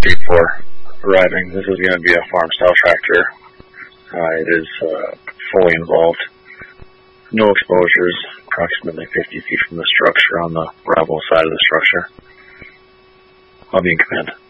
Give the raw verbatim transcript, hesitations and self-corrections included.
before arriving. This is going to be a farm-style tractor. Uh, it is uh, fully involved. No exposures, approximately fifty feet from the structure on the gravel side of the structure. I'll be in command.